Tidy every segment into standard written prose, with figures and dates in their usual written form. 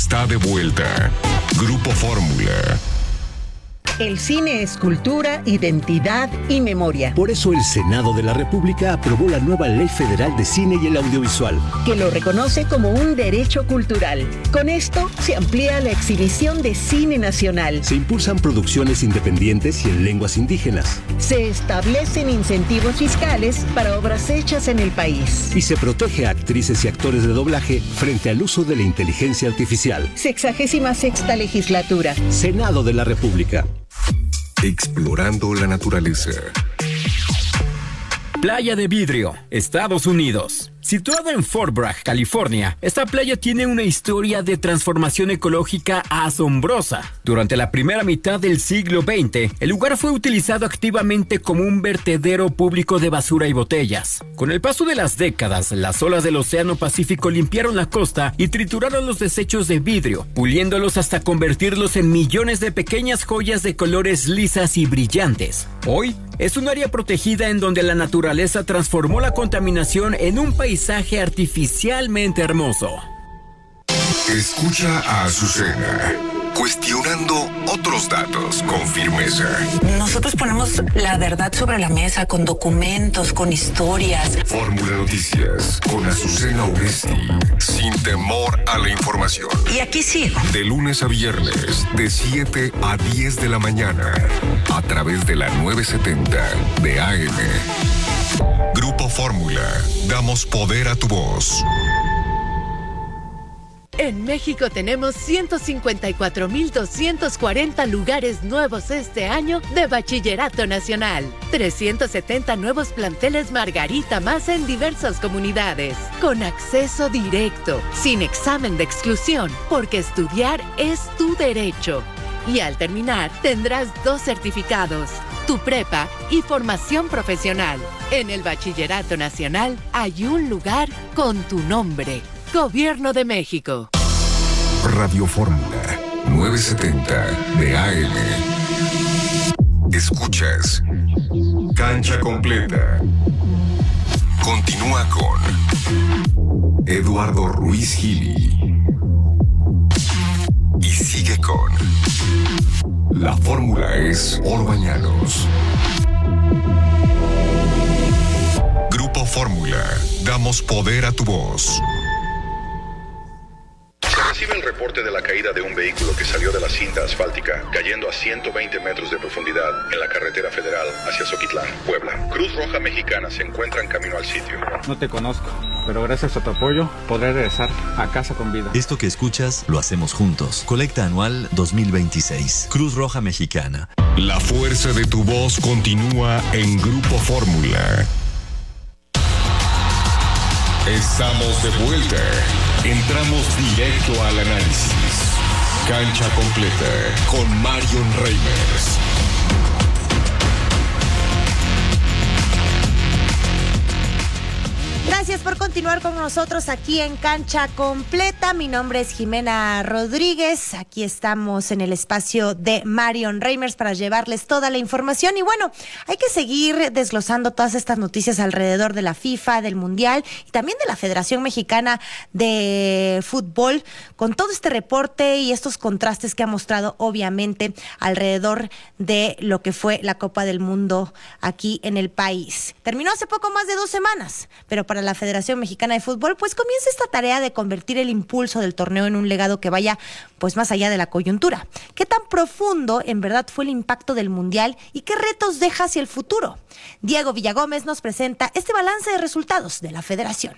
está de vuelta. Grupo Fórmula. El cine es cultura, identidad y memoria. Por eso el Senado de la República aprobó la nueva Ley Federal de Cine y el Audiovisual, que lo reconoce como un derecho cultural. Con esto se amplía la exhibición de cine nacional. Se impulsan producciones independientes y en lenguas indígenas. Se establecen incentivos fiscales para obras hechas en el país. Y se protege a actrices y actores de doblaje frente al uso de la inteligencia artificial. 66ª legislatura. Senado de la República. Explorando la naturaleza. Playa de Vidrio, Estados Unidos. Situada en Fort Bragg, California, esta playa tiene una historia de transformación ecológica asombrosa. Durante la primera mitad del siglo XX, el lugar fue utilizado activamente como un vertedero público de basura y botellas. Con el paso de las décadas, las olas del Océano Pacífico limpiaron la costa y trituraron los desechos de vidrio, puliéndolos hasta convertirlos en millones de pequeñas joyas de colores lisas y brillantes. Hoy, es un área protegida en donde la naturaleza transformó la contaminación en un paisaje artificialmente hermoso. Escucha a Azucena, cuestionando otros datos con firmeza. Nosotros ponemos la verdad sobre la mesa con documentos, con historias. Fórmula Noticias con Azucena Oresti, sin temor a la información. Y aquí sigo. De lunes a viernes, de 7 a 10 de la mañana, a través de la 970 de AM. Grupo Fórmula, damos poder a tu voz. En México tenemos 154,240 lugares nuevos este año de Bachillerato Nacional. 370 nuevos planteles Margarita más en diversas comunidades. Con acceso directo, sin examen de exclusión, porque estudiar es tu derecho. Y al terminar, tendrás 2 certificados, tu prepa y formación profesional. En el Bachillerato Nacional hay un lugar con tu nombre. Gobierno de México. Radio Fórmula 970 de AM. Escuchas Cancha Completa. Continúa con Eduardo Ruiz Gili. Y sigue con La Fórmula es Orbañanos. Grupo Fórmula, damos poder a tu voz. Recibe el reporte de la caída de un vehículo que salió de la cinta asfáltica, cayendo a 120 metros de profundidad en la carretera federal hacia Zoquitlán, Puebla. Cruz Roja Mexicana se encuentra en camino al sitio. No te conozco, pero gracias a tu apoyo podré regresar a casa con vida. Esto que escuchas lo hacemos juntos. Colecta anual 2026. Cruz Roja Mexicana. La fuerza de tu voz continúa en Grupo Fórmula. Estamos de vuelta. Entramos directo al análisis. Cancha Completa con Marion Reimers. Gracias por continuar con nosotros aquí en Cancha Completa. Mi nombre es Jimena Rodríguez. Aquí estamos en el espacio de Marion Reimers para llevarles toda la información. Y bueno, hay que seguir desglosando todas estas noticias alrededor de la FIFA, del Mundial y también de la Federación Mexicana de Fútbol, con todo este reporte y estos contrastes que ha mostrado obviamente alrededor de lo que fue la Copa del Mundo aquí en el país. Terminó hace poco más de 2 semanas, pero para la Federación Mexicana de Fútbol, pues comienza esta tarea de convertir el impulso del torneo en un legado que vaya pues más allá de la coyuntura. ¿Qué tan profundo en verdad fue el impacto del Mundial y qué retos deja hacia el futuro? Diego Villagómez nos presenta este balance de resultados de la Federación.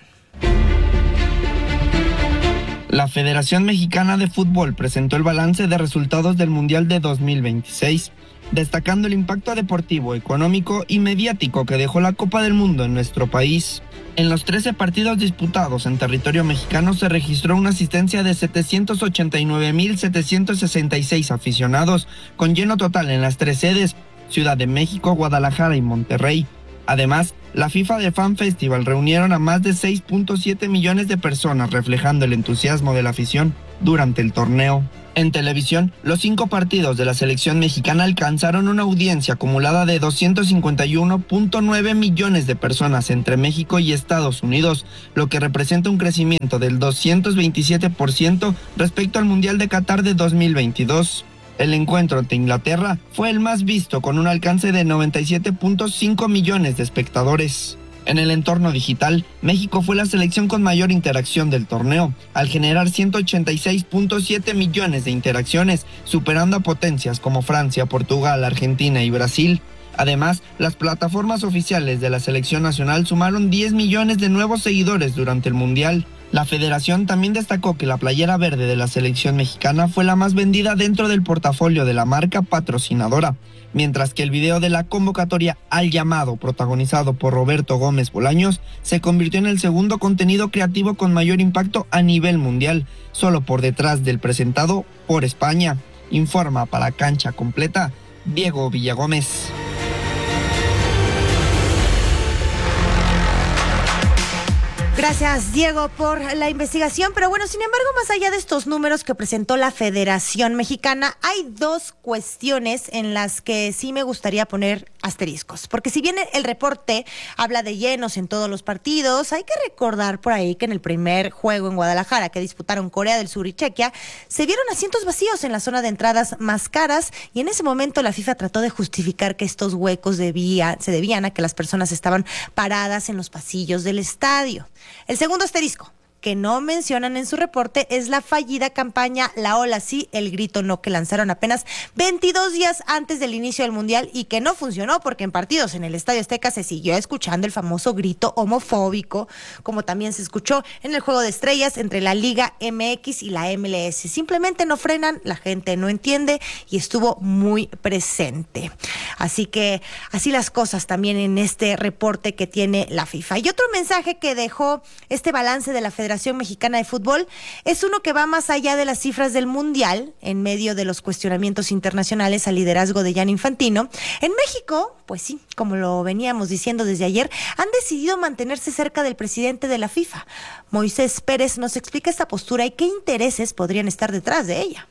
La Federación Mexicana de Fútbol presentó el balance de resultados del Mundial de 2026, destacando el impacto deportivo, económico y mediático que dejó la Copa del Mundo en nuestro país. En los 13 partidos disputados en territorio mexicano se registró una asistencia de 789,766 aficionados, con lleno total en las 3 sedes, Ciudad de México, Guadalajara y Monterrey. Además, la FIFA de Fan Festival reunieron a más de 6.7 millones de personas, reflejando el entusiasmo de la afición durante el torneo. En televisión, los 5 partidos de la selección mexicana alcanzaron una audiencia acumulada de 251.9 millones de personas entre México y Estados Unidos, lo que representa un crecimiento del 227% respecto al Mundial de Qatar de 2022. El encuentro ante Inglaterra fue el más visto, con un alcance de 97.5 millones de espectadores. En el entorno digital, México fue la selección con mayor interacción del torneo, al generar 186.7 millones de interacciones, superando a potencias como Francia, Portugal, Argentina y Brasil. Además, las plataformas oficiales de la selección nacional sumaron 10 millones de nuevos seguidores durante el Mundial. La federación también destacó que la playera verde de la selección mexicana fue la más vendida dentro del portafolio de la marca patrocinadora, mientras que el video de la convocatoria al llamado, protagonizado por Roberto Gómez Bolaños, se convirtió en el segundo contenido creativo con mayor impacto a nivel mundial, solo por detrás del presentado por España. Informa para Cancha Completa, Diego Villagómez. Gracias, Diego, por la investigación. Pero bueno, sin embargo, más allá de estos números que presentó la Federación Mexicana, hay 2 cuestiones en las que sí me gustaría poner asteriscos. Porque si bien el reporte habla de llenos en todos los partidos, hay que recordar por ahí que en el primer juego en Guadalajara que disputaron Corea del Sur y Chequia, se vieron asientos vacíos en la zona de entradas más caras, y en ese momento la FIFA trató de justificar que estos huecos se debían a que las personas estaban paradas en los pasillos del estadio. El segundo asterisco que no mencionan en su reporte es la fallida campaña La Ola Sí, el grito no, que lanzaron apenas 22 días antes del inicio del Mundial y que no funcionó porque en partidos en el Estadio Azteca se siguió escuchando el famoso grito homofóbico, como también se escuchó en el Juego de Estrellas entre la Liga MX y la MLS. Simplemente no frenan, la gente no entiende y estuvo muy presente. Así que así las cosas también en este reporte que tiene la FIFA. Y otro mensaje que dejó este balance de la Federación Mexicana de Fútbol es uno que va más allá de las cifras del Mundial, en medio de los cuestionamientos internacionales al liderazgo de Gianni Infantino. En México, pues sí, como lo veníamos diciendo desde ayer, han decidido mantenerse cerca del presidente de la FIFA. Moisés Pérez nos explica esta postura y qué intereses podrían estar detrás de ella.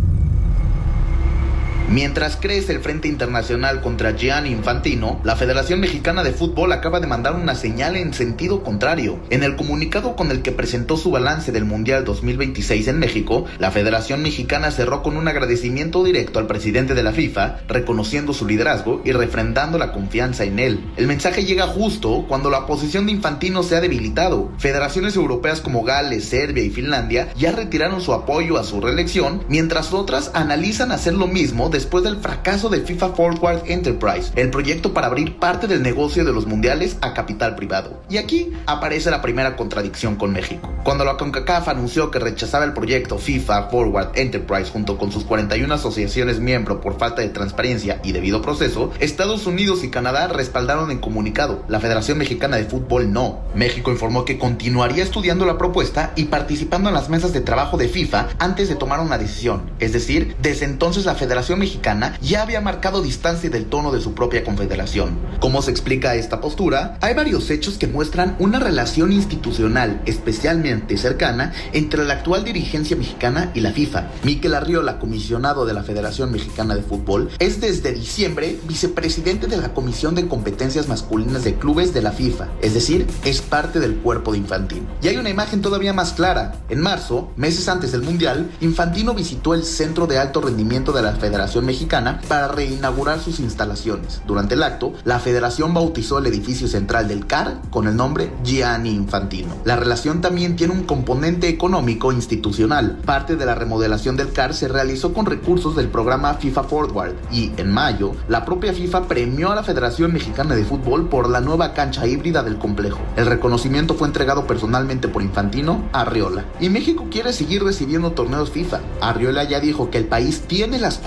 Mientras crece el frente internacional contra Gianni Infantino, la Federación Mexicana de Fútbol acaba de mandar una señal en sentido contrario. En el comunicado con el que presentó su balance del Mundial 2026 en México, la Federación Mexicana cerró con un agradecimiento directo al presidente de la FIFA, reconociendo su liderazgo y refrendando la confianza en él. El mensaje llega justo cuando la posición de Infantino se ha debilitado. Federaciones europeas como Gales, Serbia y Finlandia ya retiraron su apoyo a su reelección, mientras otras analizan hacer lo mismo después del fracaso de FIFA Forward Enterprise, el proyecto para abrir parte del negocio de los mundiales a capital privado. Y aquí aparece la primera contradicción con México. Cuando la CONCACAF anunció que rechazaba el proyecto FIFA Forward Enterprise junto con sus 41 asociaciones miembro por falta de transparencia y debido proceso, Estados Unidos y Canadá respaldaron en comunicado. La Federación Mexicana de Fútbol no. México informó que continuaría estudiando la propuesta y participando en las mesas de trabajo de FIFA antes de tomar una decisión. Es decir, desde entonces la Federación Mexicana ya había marcado distancia del tono de su propia confederación. ¿Cómo se explica esta postura? Hay varios hechos que muestran una relación institucional especialmente cercana entre la actual dirigencia mexicana y la FIFA. Mikel Arriola, comisionado de la Federación Mexicana de Fútbol, es desde diciembre vicepresidente de la Comisión de Competencias Masculinas de Clubes de la FIFA, es decir, es parte del cuerpo de Infantino. Y hay una imagen todavía más clara. En marzo, meses antes del Mundial, Infantino visitó el Centro de Alto Rendimiento de la Federación Mexicana para reinaugurar sus instalaciones. Durante el acto, la federación bautizó el edificio central del CAR con el nombre Gianni Infantino. La relación también tiene un componente económico institucional. Parte de la remodelación del CAR se realizó con recursos del programa FIFA Forward y, en mayo, la propia FIFA premió a la Federación Mexicana de Fútbol por la nueva cancha híbrida del complejo. El reconocimiento fue entregado personalmente por Infantino a Arriola. Y México quiere seguir recibiendo torneos FIFA. Arriola ya dijo que el país tiene las condiciones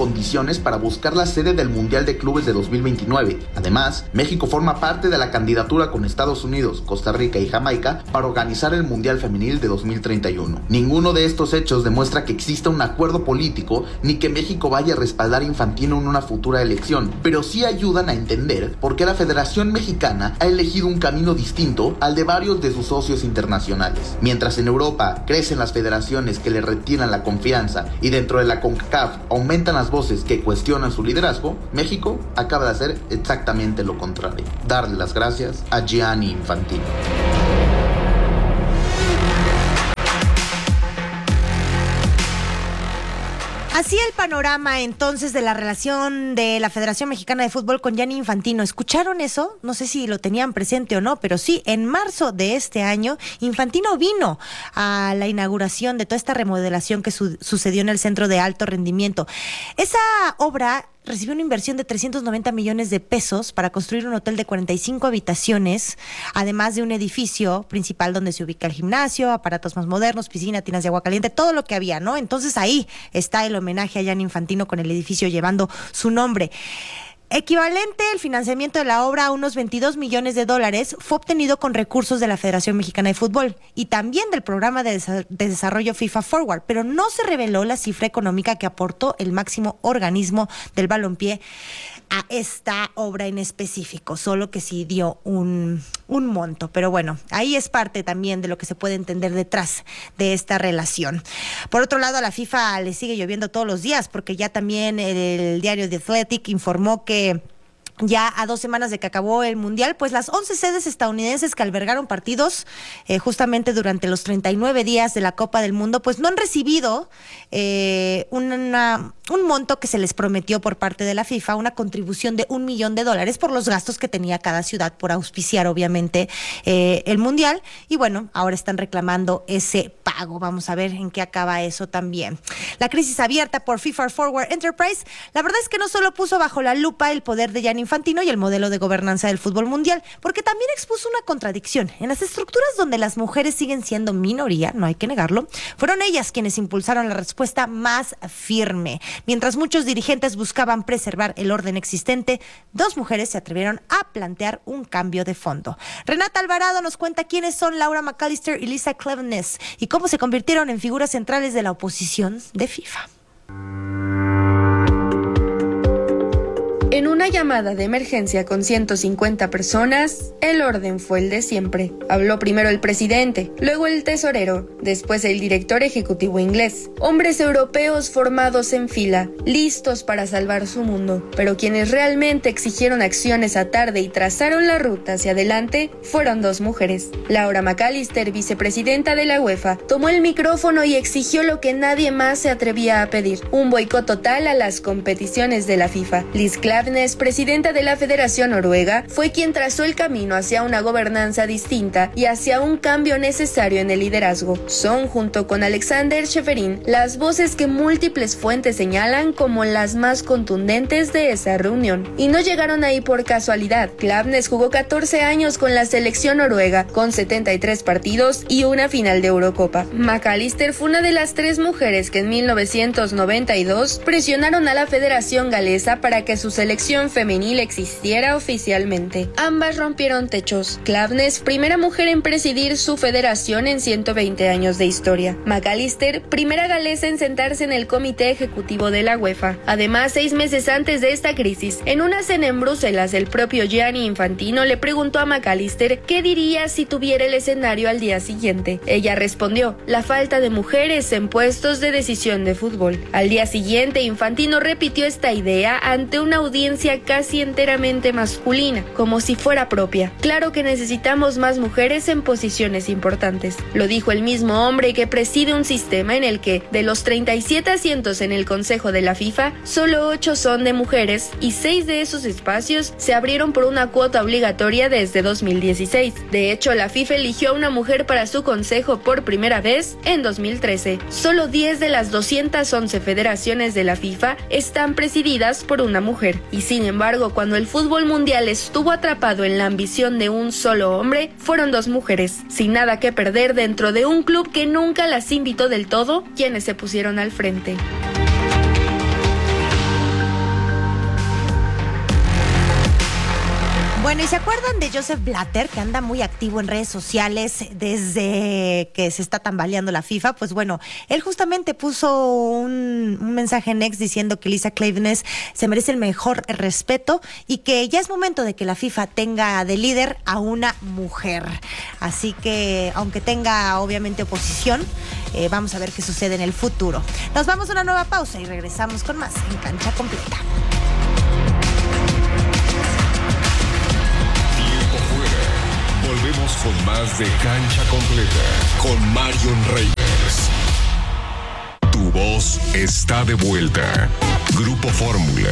negociaciones para buscar la sede del Mundial de Clubes de 2029. Además, México forma parte de la candidatura con Estados Unidos, Costa Rica y Jamaica para organizar el Mundial Femenil de 2031. Ninguno de estos hechos demuestra que exista un acuerdo político ni que México vaya a respaldar a Infantino en una futura elección, pero sí ayudan a entender por qué la Federación Mexicana ha elegido un camino distinto al de varios de sus socios internacionales. Mientras en Europa crecen las federaciones que le retiran la confianza y dentro de la CONCACAF aumentan las voces que cuestionan su liderazgo, México acaba de hacer exactamente lo contrario: darle las gracias a Gianni Infantino. Así el panorama entonces de la relación de la Federación Mexicana de Fútbol con Gianni Infantino. ¿Escucharon eso? No sé si lo tenían presente o no, pero sí, en marzo de este año, Infantino vino a la inauguración de toda esta remodelación que sucedió en el Centro de Alto Rendimiento. Esa obra recibió una inversión de 390 millones de pesos para construir un hotel de 45 habitaciones, además de un edificio principal donde se ubica el gimnasio, aparatos más modernos, piscina, tinas de agua caliente, todo lo que había, ¿no? Entonces ahí está el homenaje a Gianni Infantino con el edificio llevando su nombre. Equivalente el financiamiento de la obra a unos 22 millones de dólares fue obtenido con recursos de la Federación Mexicana de Fútbol y también del programa de desarrollo FIFA Forward, pero no se reveló la cifra económica que aportó el máximo organismo del balompié a esta obra en específico, solo que sí dio un monto. Pero bueno, ahí es parte también de lo que se puede entender detrás de esta relación. Por otro lado, a la FIFA le sigue lloviendo todos los días, porque ya también el diario The Athletic informó que ya a 2 semanas de que acabó el Mundial, pues las 11 sedes estadounidenses que albergaron partidos justamente durante los 39 días de la Copa del Mundo, pues no han recibido un monto que se les prometió por parte de la FIFA, una contribución de $1 millón por los gastos que tenía cada ciudad por auspiciar, obviamente, el Mundial. Y bueno, ahora están reclamando ese pago. Vamos a ver en qué acaba eso también. La crisis abierta por FIFA Forward Enterprise, la verdad es que no solo puso bajo la lupa el poder de Gianni Infantino y el modelo de gobernanza del fútbol mundial, porque también expuso una contradicción. En las estructuras donde las mujeres siguen siendo minoría, no hay que negarlo, fueron ellas quienes impulsaron la respuesta más firme. Mientras muchos dirigentes buscaban preservar el orden existente, 2 mujeres se atrevieron a plantear un cambio de fondo. Renata Alvarado nos cuenta quiénes son Laura McAllister y Lisa Clevenes y cómo se convirtieron en figuras centrales de la oposición de FIFA. En una llamada de emergencia con 150 personas, el orden fue el de siempre. Habló primero el presidente, luego el tesorero, después el director ejecutivo inglés. Hombres europeos formados en fila, listos para salvar su mundo. Pero quienes realmente exigieron acciones a tarde y trazaron la ruta hacia adelante fueron 2 mujeres. Laura McAllister, vicepresidenta de la UEFA, tomó el micrófono y exigió lo que nadie más se atrevía a pedir: un boicot total a las competiciones de la FIFA. Liz Clevenes, presidenta de la Federación Noruega, fue quien trazó el camino hacia una gobernanza distinta y hacia un cambio necesario en el liderazgo. Son, junto con Alexander Schäferin, las voces que múltiples fuentes señalan como las más contundentes de esa reunión. Y no llegaron ahí por casualidad. Clevenes jugó 14 años con la selección noruega, con 73 partidos y una final de Eurocopa. McAllister fue una de las 3 mujeres que en 1992 presionaron a la Federación Galesa para que su selección femenil existiera oficialmente. Ambas rompieron techos. Clevenes, primera mujer en presidir su federación en 120 años de historia. McAllister, primera galesa en sentarse en el comité ejecutivo de la UEFA. Además, 6 meses antes de esta crisis, en una cena en Bruselas, el propio Gianni Infantino le preguntó a McAllister qué diría si tuviera el escenario al día siguiente. Ella respondió: la falta de mujeres en puestos de decisión de fútbol. Al día siguiente, Infantino repitió esta idea ante una audiencia casi enteramente masculina, como si fuera propia. Claro que necesitamos más mujeres en posiciones importantes. Lo dijo el mismo hombre que preside un sistema en el que, de los 37 asientos en el Consejo de la FIFA, solo 8 son de mujeres y 6 de esos espacios se abrieron por una cuota obligatoria desde 2016. De hecho, la FIFA eligió a una mujer para su consejo por primera vez en 2013. Solo 10 de las 211 federaciones de la FIFA están presididas por una mujer. Y sin embargo, cuando el fútbol mundial estuvo atrapado en la ambición de un solo hombre, fueron 2 mujeres, sin nada que perder dentro de un club que nunca las invitó del todo, quienes se pusieron al frente. Bueno, ¿y se acuerdan de Joseph Blatter, que anda muy activo en redes sociales desde que se está tambaleando la FIFA? Pues bueno, él justamente puso un mensaje en X diciendo que Lisa Klaveness se merece el mejor respeto y que ya es momento de que la FIFA tenga de líder a una mujer. Así que, aunque tenga obviamente oposición, vamos a ver qué sucede en el futuro. Nos vamos a una nueva pausa y regresamos con más en Cancha Completa. Volvemos con más de Cancha Completa con Marion Reimers. Tu voz está de vuelta. Grupo Fórmula.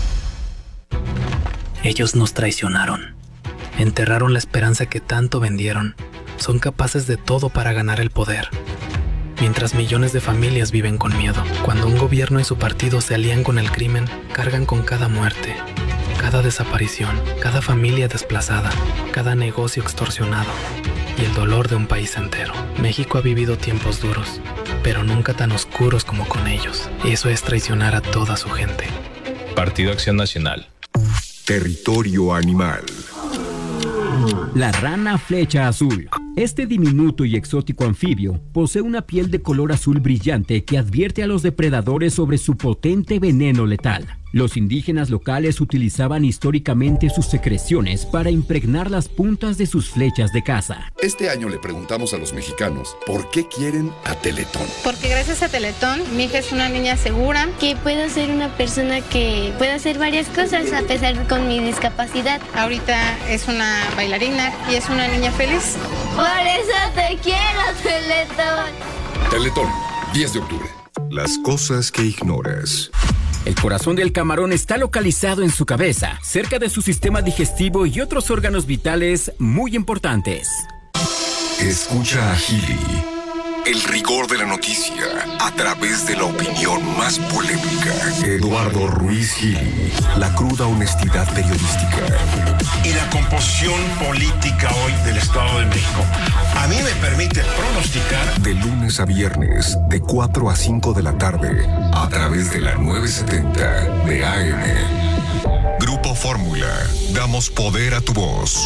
Ellos nos traicionaron. Enterraron la esperanza que tanto vendieron. Son capaces de todo para ganar el poder. Mientras millones de familias viven con miedo. Cuando un gobierno y su partido se alían con el crimen, cargan con cada muerte, cada desaparición, cada familia desplazada, cada negocio extorsionado y el dolor de un país entero. México ha vivido tiempos duros, pero nunca tan oscuros como con ellos. Eso es traicionar a toda su gente. Partido Acción Nacional. Territorio animal. La rana flecha azul. Este diminuto y exótico anfibio posee una piel de color azul brillante que advierte a los depredadores sobre su potente veneno letal. Los indígenas locales utilizaban históricamente sus secreciones para impregnar las puntas de sus flechas de caza. Este año le preguntamos a los mexicanos por qué quieren a Teletón. Porque gracias a Teletón, mi hija es una niña segura. Que puedo ser una persona que pueda hacer varias cosas a pesar con mi discapacidad. Ahorita es una bailarina y es una niña feliz. Por eso te quiero, Teletón. Teletón, 10 de octubre. Las cosas que ignoras. El corazón del camarón está localizado en su cabeza, cerca de su sistema digestivo y otros órganos vitales muy importantes. Escucha a Gili. El rigor de la noticia a través de la opinión más polémica. Eduardo Ruiz Gili. La cruda honestidad periodística. Y la composición política hoy del Estado de México. A mí me permite pronosticar. De lunes a viernes, de 4 a 5 de la tarde, a través de la 970 de AM. Grupo Fórmula. Damos poder a tu voz.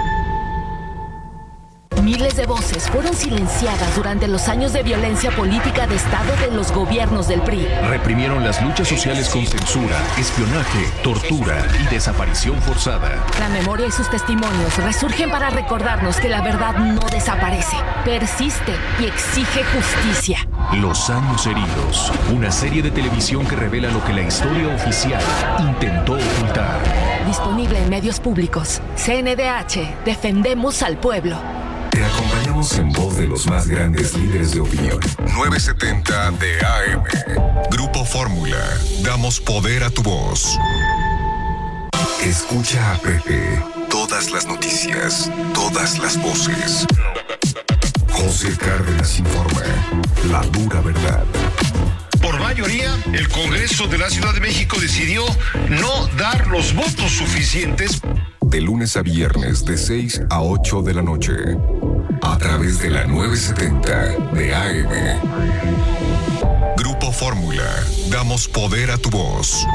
Miles de voces fueron silenciadas durante los años de violencia política de Estado de los gobiernos del PRI. Reprimieron las luchas sociales con censura, espionaje, tortura y desaparición forzada. La memoria y sus testimonios resurgen para recordarnos que la verdad no desaparece, persiste y exige justicia. Los años heridos, una serie de televisión que revela lo que la historia oficial intentó ocultar. Disponible en medios públicos. CNDH, defendemos al pueblo. Te acompañamos en voz de los más grandes líderes de opinión. 970 de AM. Grupo Fórmula. Damos poder a tu voz. Escucha a Pepe. Todas las noticias. Todas las voces. José Cárdenas informa. La dura verdad. Por mayoría, el Congreso de la Ciudad de México decidió no dar los votos suficientes. De lunes a viernes, de 6 a 8 de la noche. A través de la 970 de AM. Grupo Fórmula. Damos poder a tu voz.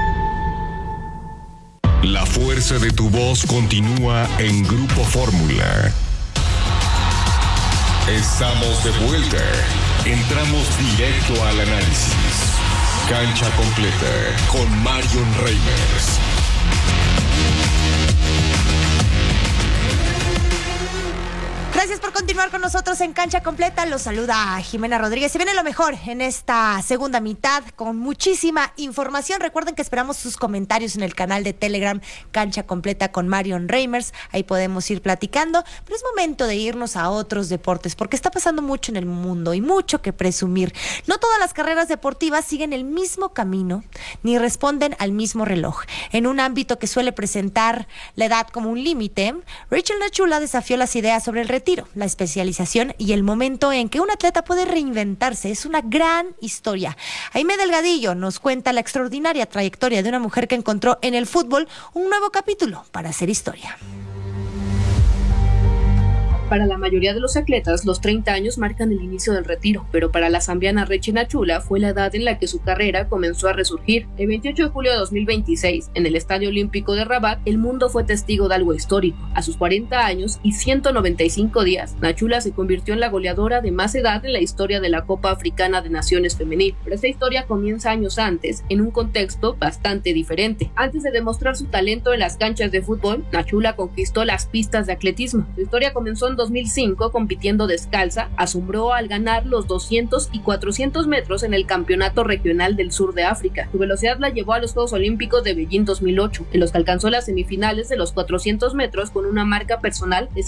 La fuerza de tu voz continúa en Grupo Fórmula. Estamos de vuelta. Entramos directo al análisis. Cancha Completa con Marion Reimers. Gracias por continuar con nosotros en Cancha Completa. Los saluda Jimena Rodríguez. Se viene lo mejor en esta segunda mitad con muchísima información. Recuerden que esperamos sus comentarios en el canal de Telegram Cancha Completa con Marion Reimers. Ahí podemos ir platicando. Pero es momento de irnos a otros deportes porque está pasando mucho en el mundo y mucho que presumir. No todas las carreras deportivas siguen el mismo camino ni responden al mismo reloj. En un ámbito que suele presentar la edad como un límite, Rachel Nachula desafió las ideas sobre el retiro, la especialización y el momento en que un atleta puede reinventarse. Es una gran historia. Aimé Delgadillo nos cuenta la extraordinaria trayectoria de una mujer que encontró en el fútbol un nuevo capítulo para hacer historia. Para la mayoría de los atletas, los 30 años marcan el inicio del retiro, pero para la zambiana Reche Nachula fue la edad en la que su carrera comenzó a resurgir. El 28 de julio de 2026, en el Estadio Olímpico de Rabat, el mundo fue testigo de algo histórico. A sus 40 años y 195 días, Nachula se convirtió en la goleadora de más edad en la historia de la Copa Africana de Naciones Femenil. Pero esta historia comienza años antes, en un contexto bastante diferente. Antes de demostrar su talento en las canchas de fútbol, Nachula conquistó las pistas de atletismo. Su historia comenzó en 2005 compitiendo descalza, asombró al ganar los 200 y 400 metros en el Campeonato Regional del Sur de África. Su velocidad la llevó a los Juegos Olímpicos de Beijing 2008, en los que alcanzó las semifinales de los 400 metros con una marca personal de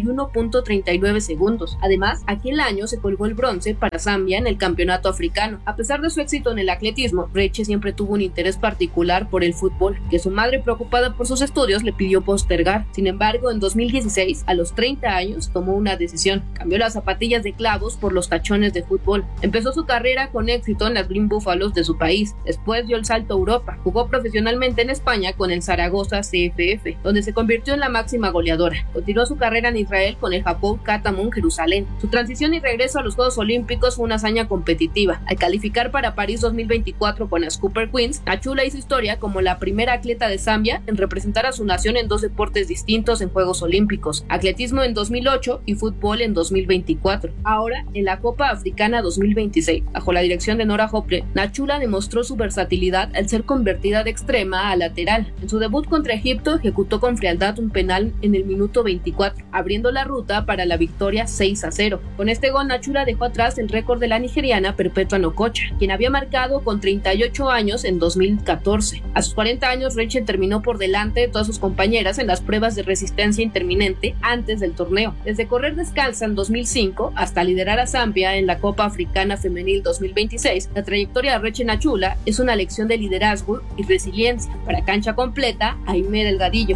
51.39 segundos. Además, aquel año se colgó el bronce para Zambia en el Campeonato Africano. A pesar de su éxito en el atletismo, Reche siempre tuvo un interés particular por el fútbol, que su madre, preocupada por sus estudios, le pidió postergar. Sin embargo, en 2016, a los 30 años, tomó una decisión. Cambió las zapatillas de clavos por los tachones de fútbol. Empezó su carrera con éxito en las Green Buffaloes de su país. Después dio el salto a Europa. Jugó profesionalmente en España con el Zaragoza CFF, donde se convirtió en la máxima goleadora. Continuó su carrera en Israel con el Japón Katamun Jerusalén. Su transición y regreso a los Juegos Olímpicos fue una hazaña competitiva. Al calificar para París 2024 con las Cooper Queens, Nachula hizo historia como la primera atleta de Zambia en representar a su nación en 2 deportes distintos en Juegos Olímpicos: atletismo en 2008 y fútbol en 2024. Ahora, en la Copa Africana 2026, bajo la dirección de Nora Hopre, Nachula demostró su versatilidad al ser convertida de extrema a lateral. En su debut contra Egipto, ejecutó con frialdad un penal en el minuto 24, abriendo la ruta para la victoria 6-0. Con este gol, Nachula dejó atrás el récord de la nigeriana Perpetua Nokocha, quien había marcado con 38 años en 2014. A sus 40 años, Rachel terminó por delante de todas sus compañeras en las pruebas de resistencia interminente antes del torneo. Desde correr descalza en 2005 hasta liderar a Zambia en la Copa Africana Femenil 2026, la trayectoria de Reche Nachula es una lección de liderazgo y resiliencia. Para Cancha Completa, Aimé Delgadillo.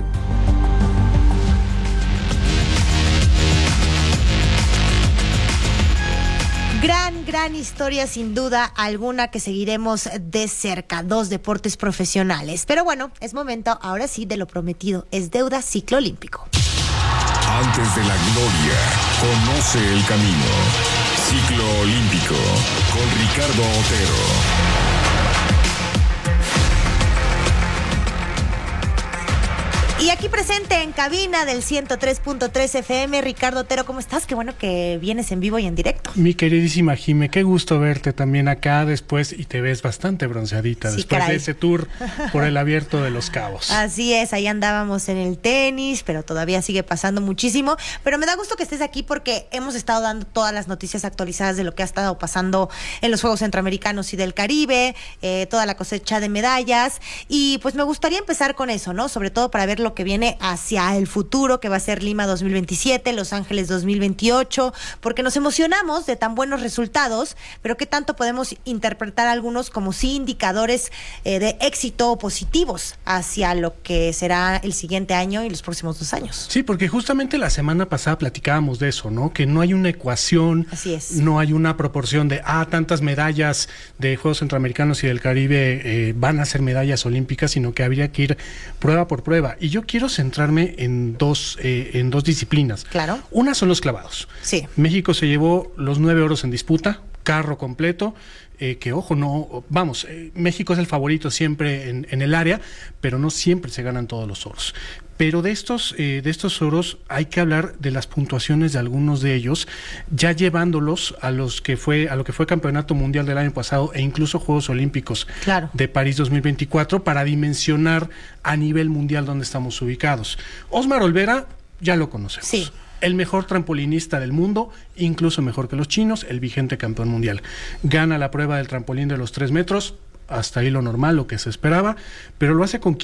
Gran historia, sin duda alguna, que seguiremos de cerca. 2 deportes profesionales. Pero bueno, es momento, ahora sí, de lo prometido es deuda. Ciclo olímpico. Antes de la gloria, conoce el camino. Ciclo olímpico con Ricardo Otero. Y aquí presente en cabina del 103.3 FM, Ricardo Otero, ¿cómo estás? Qué bueno que vienes en vivo y en directo. Mi queridísima Jime, qué gusto verte también acá después, y te ves bastante bronceadita, sí, después de ese tour por el Abierto de los Cabos. Así es, ahí andábamos en el tenis, pero todavía sigue pasando muchísimo. Pero me da gusto que estés aquí porque hemos estado dando todas las noticias actualizadas de lo que ha estado pasando en los Juegos Centroamericanos y del Caribe, toda la cosecha de medallas. Y pues me gustaría empezar con eso, ¿no? Sobre todo para ver lo que viene hacia el futuro, que va a ser Lima 2027, Los Ángeles 2028, porque nos emocionamos de tan buenos resultados, pero qué tanto podemos interpretar algunos como sí indicadores de éxito positivos hacia lo que será el siguiente año y los próximos 2 años. Sí, porque justamente la semana pasada platicábamos de eso, ¿no? Que no hay una ecuación, así es, no hay una proporción de tantas medallas de Juegos Centroamericanos y del Caribe van a ser medallas olímpicas, sino que habría que ir prueba por prueba. Y yo quiero centrarme en dos disciplinas. Claro. Una son los clavados. Sí. México se llevó los 9 oros en disputa, carro completo. Que ojo, no, vamos, México es el favorito siempre en el área, pero no siempre se ganan todos los oros. Pero de estos oros hay que hablar de las puntuaciones de algunos de ellos, ya llevándolos a lo que fue Campeonato Mundial del año pasado e incluso Juegos Olímpicos de París 2024, para dimensionar a nivel mundial dónde estamos ubicados. Osmar Olvera, ya lo conocemos. Sí. El mejor trampolinista del mundo, incluso mejor que los chinos, el vigente campeón mundial. Gana la prueba del trampolín de los 3 metros, hasta ahí lo normal, lo que se esperaba, pero lo hace con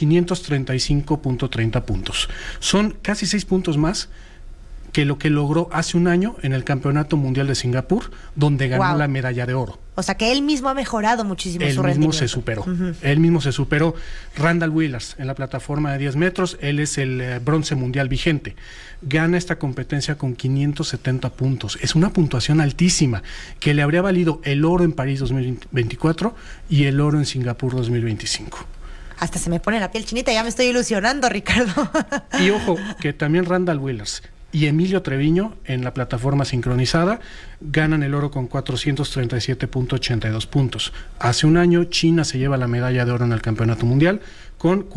535.30 puntos. Son casi 6 puntos más que lo que logró hace un año en el Campeonato Mundial de Singapur, donde ganó la medalla de oro. O sea que él mismo ha mejorado muchísimo su rendimiento. Él mismo se superó. Randall Willers en la plataforma de 10 metros, él es el bronce mundial vigente. Gana esta competencia con 570 puntos. Es una puntuación altísima que le habría valido el oro en París 2024 y el oro en Singapur 2025. Hasta se me pone la piel chinita, ya me estoy ilusionando, Ricardo. Y ojo, que también Randall Willers y Emilio Treviño en la plataforma sincronizada ganan el oro con 437.82 puntos. Hace un año China se lleva la medalla de oro en el campeonato mundial con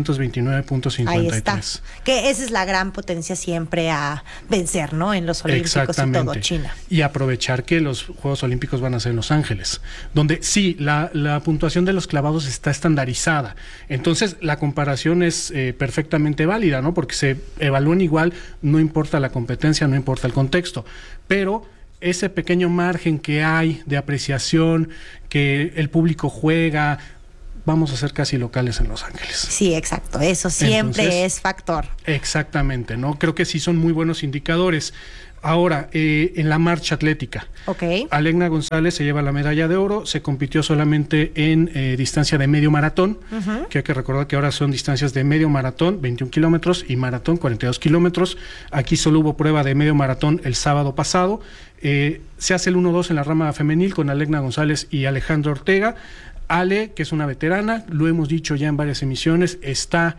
429.53. Ahí está. Que esa es la gran potencia siempre a vencer, ¿no? En los Olímpicos y todo, China. Y aprovechar que los Juegos Olímpicos van a ser en Los Ángeles, donde sí, la puntuación de los clavados está estandarizada. Entonces, la comparación es perfectamente válida, ¿no? Porque se evalúan igual, no importa la competencia, no importa el contexto. Pero ese pequeño margen que hay de apreciación, que el público juega, vamos a ser casi locales en Los Ángeles. Sí, exacto. Eso siempre es factor. Exactamente, ¿no? Creo que sí son muy buenos indicadores. Ahora, en la marcha atlética. Alegna González se lleva la medalla de oro, se compitió solamente en distancia de medio maratón, que hay que recordar que ahora son distancias de medio maratón, 21 kilómetros, y maratón, 42 kilómetros. Aquí solo hubo prueba de medio maratón el sábado pasado. Se hace el 1-2 en la rama femenil con Alegna González y Alejandra Ortega. Ale, que es una veterana, lo hemos dicho ya en varias emisiones, está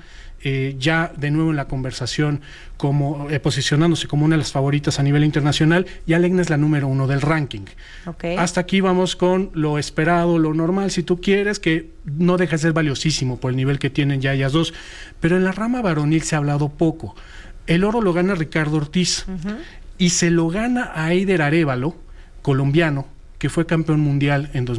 ya de nuevo en la conversación como posicionándose como una de las favoritas a nivel internacional, y Alegna es la número 1 del ranking. Hasta aquí vamos con lo esperado, lo normal, si tú quieres, que no deja de ser valiosísimo por el nivel que tienen ya ellas dos, pero en la rama varonil se ha hablado poco. El oro lo gana Ricardo Ortiz y se lo gana a Eider Arévalo, colombiano, que fue campeón mundial en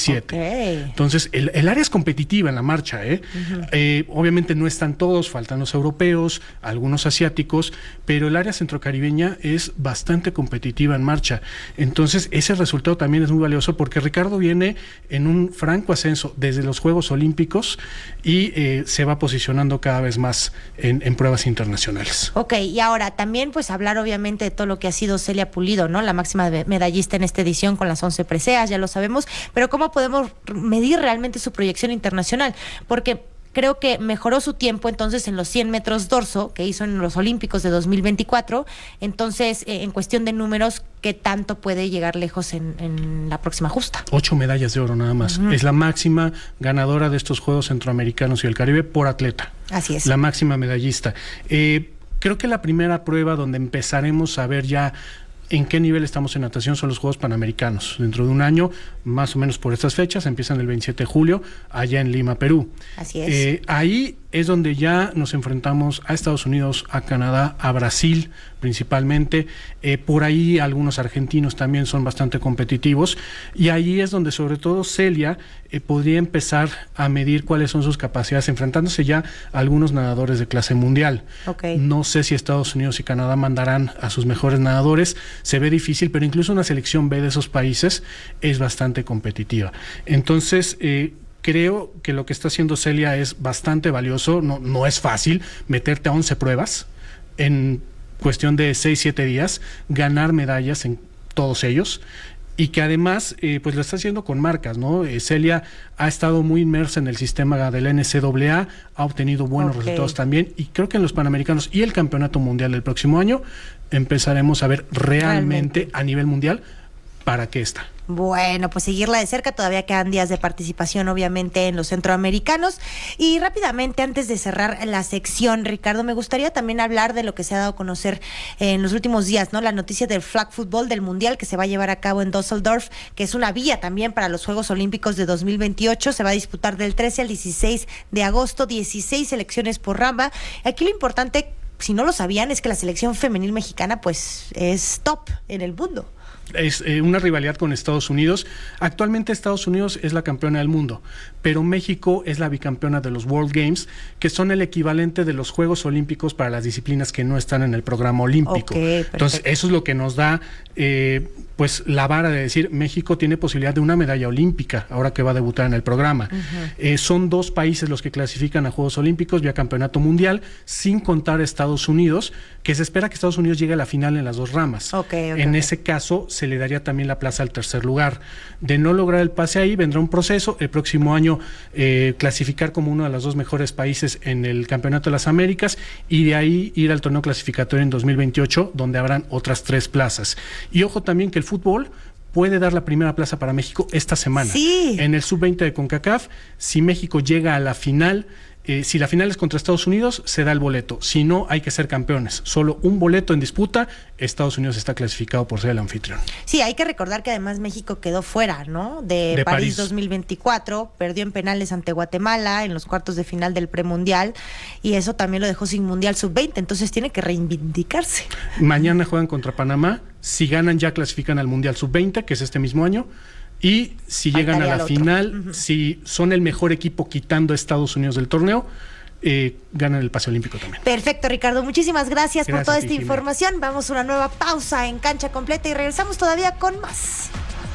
2017. Entonces, el área es competitiva en la marcha, obviamente no están todos, faltan los europeos, algunos asiáticos, pero el área centrocaribeña es bastante competitiva en marcha. Entonces, ese resultado también es muy valioso porque Ricardo viene en un franco ascenso desde los Juegos Olímpicos y se va posicionando cada vez más en pruebas internacionales. Y ahora también pues hablar obviamente de todo lo que ha sido Celia Pulido, ¿no? La máxima medallista en esta edición con las 11 preseas, ya lo sabemos, pero ¿cómo podemos medir realmente su proyección internacional? Porque creo que mejoró su tiempo entonces en los 100 metros dorso que hizo en los Olímpicos de 2024, entonces en cuestión de números, ¿qué tanto puede llegar lejos en la próxima justa? 8 medallas de oro nada más, es la máxima ganadora de estos Juegos Centroamericanos y el Caribe por atleta. Así es. La máxima medallista. Creo que la primera prueba donde empezaremos a ver ya en qué nivel estamos en natación son los Juegos Panamericanos. Dentro de un año, más o menos por estas fechas, empiezan el 27 de julio, allá en Lima, Perú. Así es. Ahí es donde ya nos enfrentamos a Estados Unidos, a Canadá, a Brasil principalmente. Por ahí algunos argentinos también son bastante competitivos. Y ahí es donde sobre todo Celia podría empezar a medir cuáles son sus capacidades, enfrentándose ya a algunos nadadores de clase mundial. No sé si Estados Unidos y Canadá mandarán a sus mejores nadadores. Se ve difícil, pero incluso una selección B de esos países es bastante competitiva. Entonces, creo que lo que está haciendo Celia es bastante valioso. No es fácil meterte a 11 pruebas en cuestión de 6-7 días, ganar medallas en todos ellos, y que además pues lo está haciendo con marcas, ¿no? Celia ha estado muy inmersa en el sistema del NCAA, ha obtenido buenos resultados también, y creo que en los Panamericanos y el Campeonato Mundial del próximo año empezaremos a ver realmente a nivel mundial para qué está. Bueno, pues seguirla de cerca, todavía quedan días de participación obviamente en los centroamericanos. Y rápidamente, antes de cerrar la sección, Ricardo, me gustaría también hablar de lo que se ha dado a conocer en los últimos días, ¿no? La noticia del flag football del Mundial que se va a llevar a cabo en Düsseldorf, que es una vía también para los Juegos Olímpicos de 2028, se va a disputar del 13 al 16 de agosto, 16 selecciones por rama. Aquí lo importante, si no lo sabían, es que la selección femenil mexicana pues es top en el mundo. Es una rivalidad con Estados Unidos. Actualmente Estados Unidos es la campeona del mundo, pero México es la bicampeona de los World Games, que son el equivalente de los Juegos Olímpicos para las disciplinas que no están en el programa olímpico. Entonces, eso es lo que nos da pues la vara de decir, México tiene posibilidad de una medalla olímpica ahora que va a debutar en el programa. Son 2 países los que clasifican a Juegos Olímpicos vía Campeonato Mundial, sin contar a Estados Unidos, que se espera que Estados Unidos llegue a la final en las 2 ramas. En ese caso se le daría también la plaza al tercer lugar. De no lograr el pase ahí, vendrá un proceso, el próximo año clasificar como uno de los 2 mejores países en el Campeonato de las Américas, y de ahí ir al torneo clasificatorio en 2028, donde habrán otras 3 plazas. Y ojo también que el fútbol puede dar la primera plaza para México esta semana. En el sub-20 de CONCACAF, si México llega a la final, Si la final es contra Estados Unidos, se da el boleto. Si no, hay que ser campeones. Solo un boleto en disputa. Estados Unidos está clasificado por ser el anfitrión. Sí, hay que recordar que además México quedó fuera, ¿no? De París 2024. Perdió en penales ante Guatemala en los cuartos de final del premundial. Y eso también lo dejó sin Mundial Sub-20. Entonces tiene que reivindicarse. Mañana juegan contra Panamá. Si ganan, ya clasifican al Mundial Sub-20, que es este mismo año. Y si llegan a la final, si son el mejor equipo quitando a Estados Unidos del torneo, ganan el pase olímpico también. Perfecto, Ricardo. Muchísimas gracias por toda esta información. Vamos a una nueva pausa en Cancha Completa y regresamos todavía con más.